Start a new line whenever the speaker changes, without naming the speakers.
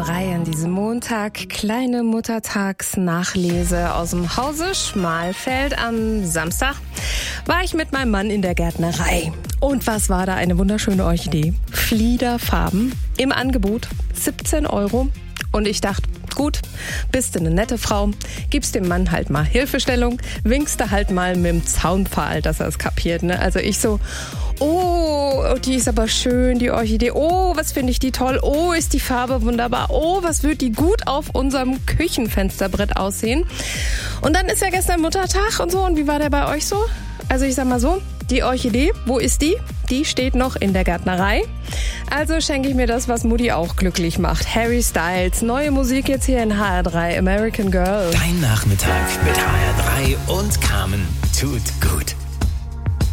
HR3 an diesem Montag. Kleine Muttertagsnachlese aus dem Hause Schmalfeld. Am Samstag war ich mit meinem Mann in der Gärtnerei. Und was war da? Eine wunderschöne Orchidee. Fliederfarben im Angebot. 17 €. Und ich dachte, gut, bist du eine nette Frau, gibst dem Mann halt mal Hilfestellung, winkst du halt mal mit dem Zaunpfahl, dass er es kapiert. Ne? Also ich so, oh, die ist aber schön, die Orchidee. Oh, was finde ich die toll. Oh, ist die Farbe wunderbar. Oh, was wird die gut auf unserem Küchenfensterbrett aussehen. Und dann ist ja gestern Muttertag und so. Und wie war der bei euch so? Also ich sag mal so, die Orchidee, wo ist die? Die steht noch in der Gärtnerei. Also schenke ich mir das, was Mutti auch glücklich macht. Harry Styles, neue Musik jetzt hier in HR3, American Girl.
Dein Nachmittag mit HR3 und Carmen. Tut gut.